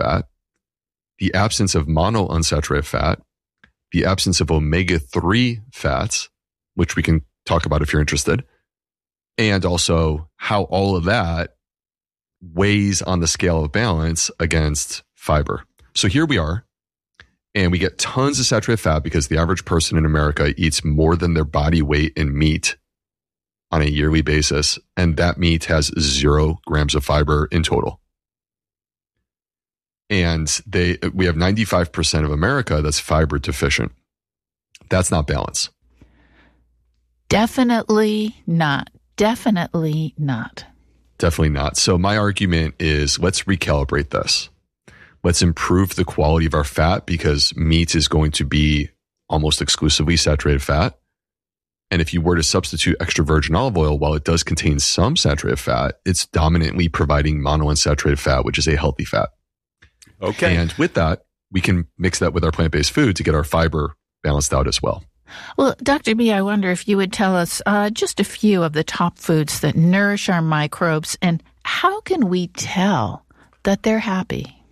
fat, the absence of monounsaturated fat, the absence of omega-3 fats, which we can talk about if you're interested, and also how all of that weighs on the scale of balance against fiber. So here we are, and we get tons of saturated fat because the average person in America eats more than their body weight in meat on a yearly basis, and that meat has 0 grams of fiber in total. And we have 95% of America that's fiber deficient. That's not balance. Definitely not. Definitely not. Definitely not. So my argument is, let's recalibrate this. Let's improve the quality of our fat, because meat is going to be almost exclusively saturated fat. And if you were to substitute extra virgin olive oil, while it does contain some saturated fat, it's dominantly providing monounsaturated fat, which is a healthy fat. Okay. And with that, we can mix that with our plant-based food to get our fiber balanced out as well. Well, Dr. B, I wonder if you would tell us just a few of the top foods that nourish our microbes, and how can we tell that they're happy?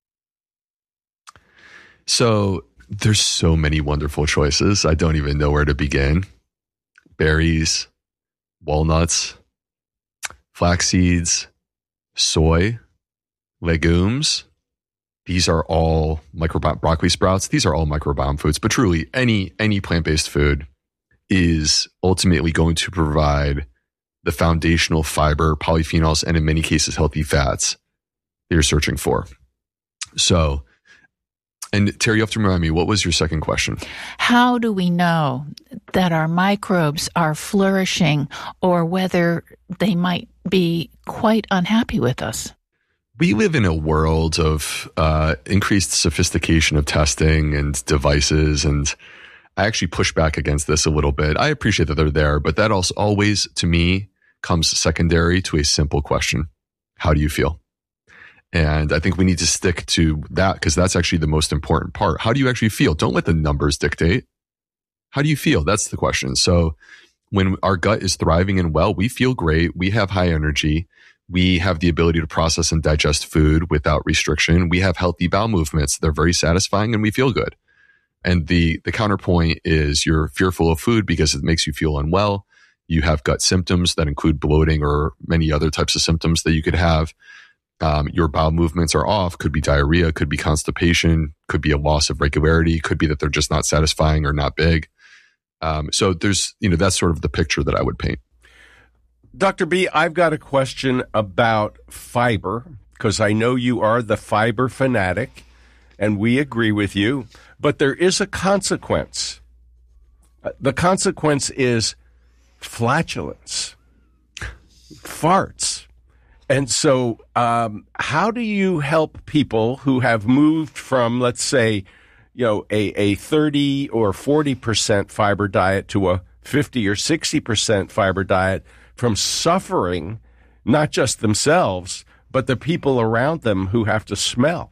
So there's so many wonderful choices. I don't even know where to begin. Berries, walnuts, flax seeds, soy, legumes. These are all broccoli sprouts. These are all microbiome foods, but truly any plant-based food is ultimately going to provide the foundational fiber, polyphenols, and in many cases, healthy fats that you're searching for. So, and Terry, you have to remind me, what was your second question? How do we know that our microbes are flourishing, or whether they might be quite unhappy with us? We live in a world of increased sophistication of testing and devices, and I actually push back against this a little bit. I appreciate that they're there, but that also always, to me, comes secondary to a simple question. How do you feel? And I think we need to stick to that, because that's actually the most important part. How do you actually feel? Don't let the numbers dictate. How do you feel? That's the question. So when our gut is thriving and well, we feel great. We have high energy. We have the ability to process and digest food without restriction. We have healthy bowel movements. They're very satisfying and we feel good. And the counterpoint is you're fearful of food because it makes you feel unwell. You have gut symptoms that include bloating or many other types of symptoms that you could have. Your bowel movements are off. Could be diarrhea, could be constipation, could be a loss of regularity, could be that they're just not satisfying or not big. So there's, that's sort of the picture that I would paint. Dr. B, I've got a question about fiber, because I know you are the fiber fanatic, and we agree with you, but there is a consequence. The consequence is flatulence, farts. And so how do you help people who have moved from, let's say, a 30 or 40% fiber diet to a 50 or 60% fiber diet, from suffering, not just themselves, but the people around them who have to smell?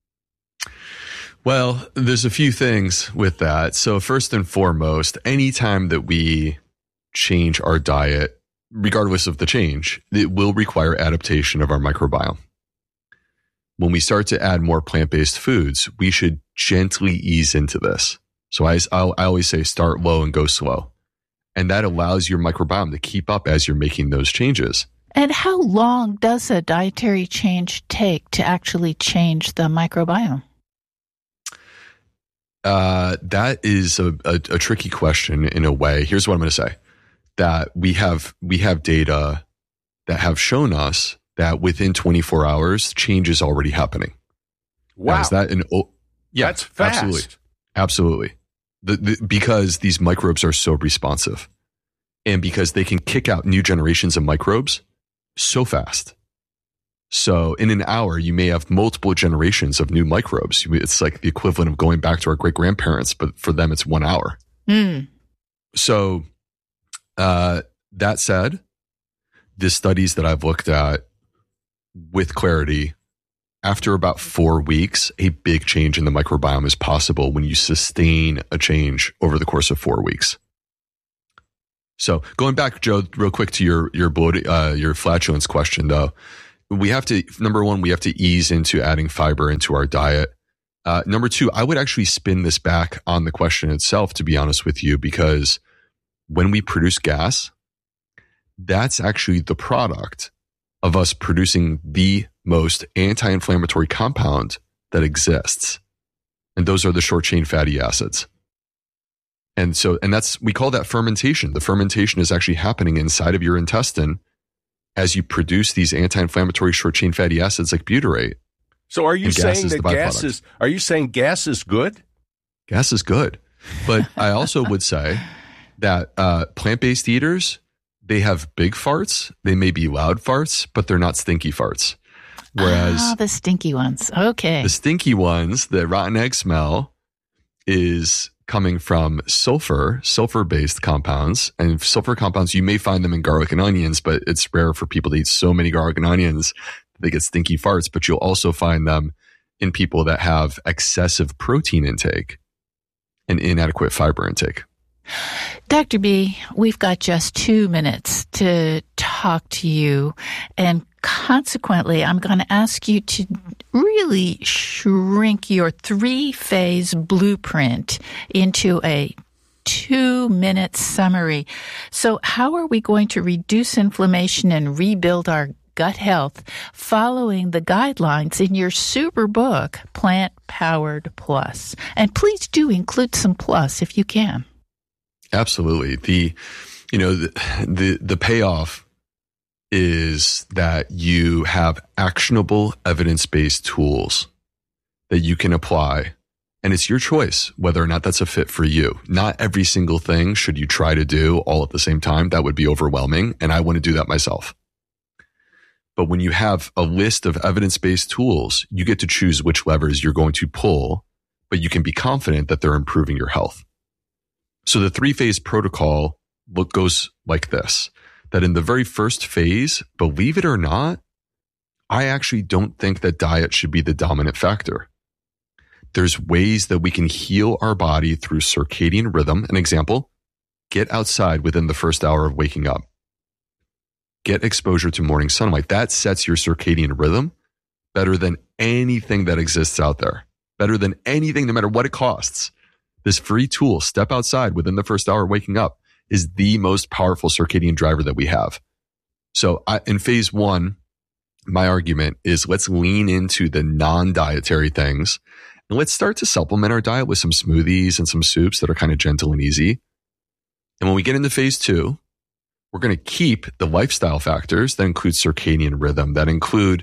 Well, there's a few things with that. So first and foremost, anytime that we change our diet, regardless of the change, it will require adaptation of our microbiome. When we start to add more plant-based foods, we should gently ease into this. So I always say start low and go slow. And that allows your microbiome to keep up as you're making those changes. And how long does a dietary change take to actually change the microbiome? That is a tricky question in a way. Here's what I'm going to say. That we have data that have shown us that within 24 hours, change is already happening. Wow. Now, is that that's fast. Absolutely. Because these microbes are so responsive, and because they can kick out new generations of microbes so fast. So in an hour, you may have multiple generations of new microbes. It's like the equivalent of going back to our great grandparents, but for them, it's 1 hour. So that said, the studies that I've looked at with clarity, after about 4 weeks, a big change in the microbiome is possible when you sustain a change over the course of 4 weeks. So going back, Joe, real quick to your flatulence question, though, we have to, number one, we have to ease into adding fiber into our diet. Number two, I would actually spin this back on the question itself, to be honest with you, because when we produce gas, that's actually the product of us producing the most anti-inflammatory compound that exists. And those are the short chain fatty acids. And we call that fermentation. The fermentation is actually happening inside of your intestine as you produce these anti-inflammatory short chain fatty acids like butyrate. So are you saying that gas is good? Gas is good. But I also would say that plant-based eaters, they have big farts. They may be loud farts, but they're not stinky farts. Whereas the stinky ones. Okay. The stinky ones, the rotten egg smell, is coming from sulfur-based compounds. And sulfur compounds, you may find them in garlic and onions, but it's rare for people to eat so many garlic and onions that they get stinky farts. But you'll also find them in people that have excessive protein intake and inadequate fiber intake. Dr. B, we've got just 2 minutes to talk to you, and consequently, I'm going to ask you to really shrink your 3-phase blueprint into a 2-minute summary. So how are we going to reduce inflammation and rebuild our gut health following the guidelines in your super book, Plant Powered Plus? And please do include some plus if you can. Absolutely. The payoff is that you have actionable evidence-based tools that you can apply, and it's your choice whether or not that's a fit for you. Not every single thing should you try to do all at the same time. That would be overwhelming, and I want to do that myself. But when you have a list of evidence-based tools, you get to choose which levers you're going to pull, but you can be confident that they're improving your health. So the 3-phase protocol goes like this, that in the very first phase, believe it or not, I actually don't think that diet should be the dominant factor. There's ways that we can heal our body through circadian rhythm. An example, get outside within the first hour of waking up. Get exposure to morning sunlight. That sets your circadian rhythm better than anything that exists out there. Better than anything, no matter what it costs. This free tool, step outside within the first hour of waking up, is the most powerful circadian driver that we have. So in phase 1, my argument is let's lean into the non-dietary things and let's start to supplement our diet with some smoothies and some soups that are kind of gentle and easy. And when we get into phase 2, we're going to keep the lifestyle factors that include circadian rhythm, that include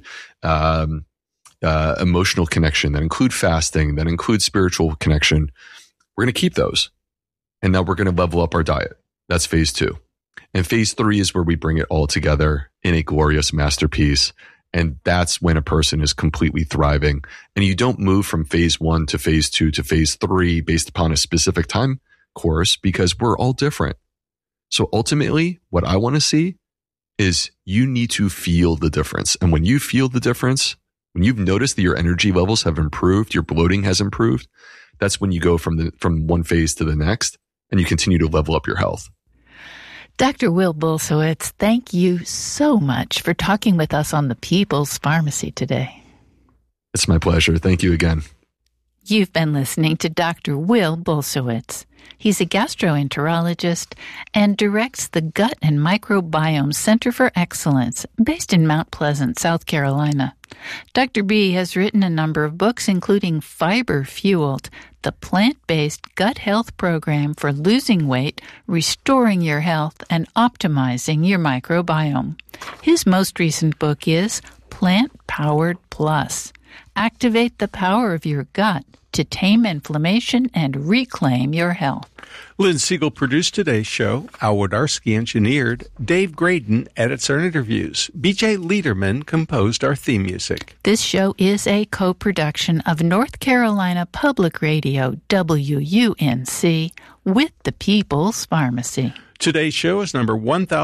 emotional connection, that include fasting, that include spiritual connection. We're going to keep those. And now we're going to level up our diet. That's phase 2. And phase 3 is where we bring it all together in a glorious masterpiece. And that's when a person is completely thriving. And you don't move from phase 1 to phase 2 to phase 3 based upon a specific time course, because we're all different. So ultimately, what I want to see is you need to feel the difference. And when you feel the difference, when you've noticed that your energy levels have improved, your bloating has improved, that's when you go from one phase to the next and you continue to level up your health. Dr. Will Bulsiewicz, thank you so much for talking with us on the People's Pharmacy today. It's my pleasure. Thank you again. You've been listening to Dr. Will Bulsiewicz. He's a gastroenterologist and directs the Gut and Microbiome Center for Excellence, based in Mount Pleasant, South Carolina. Dr. B has written a number of books, including Fiber Fueled, the plant-based gut health program for losing weight, restoring your health, and optimizing your microbiome. His most recent book is Plant Powered Plus. Activate the power of your gut to tame inflammation and reclaim your health. Lynn Siegel produced today's show. Al Wodarski engineered. Dave Graydon edits our interviews. B.J. Liederman composed our theme music. This show is a co-production of North Carolina Public Radio, WUNC, with the People's Pharmacy. Today's show is number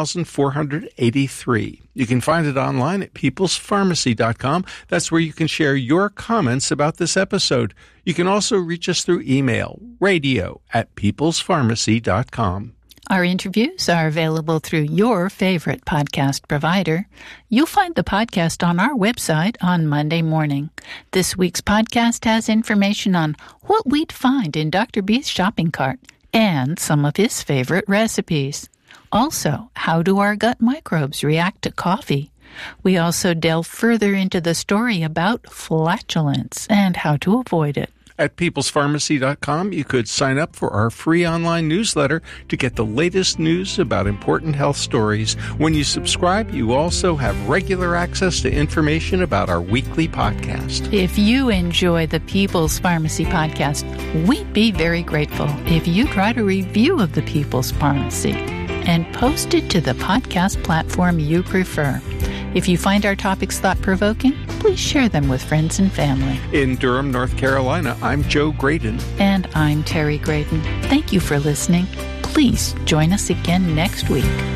1483. You can find it online at peoplespharmacy.com. That's where you can share your comments about this episode. You can also reach us through email, radio@peoplespharmacy.com. Our interviews are available through your favorite podcast provider. You'll find the podcast on our website on Monday morning. This week's podcast has information on what we'd find in Dr. B's shopping cart and some of his favorite recipes. Also, how do our gut microbes react to coffee? We also delve further into the story about flatulence and how to avoid it. At peoplespharmacy.com, you could sign up for our free online newsletter to get the latest news about important health stories. When you subscribe, you also have regular access to information about our weekly podcast. If you enjoy the People's Pharmacy podcast, we'd be very grateful if you'd write a review of the People's Pharmacy and post it to the podcast platform you prefer. If you find our topics thought-provoking, please share them with friends and family. In Durham, North Carolina, I'm Joe Graydon. And I'm Terry Graydon. Thank you for listening. Please join us again next week.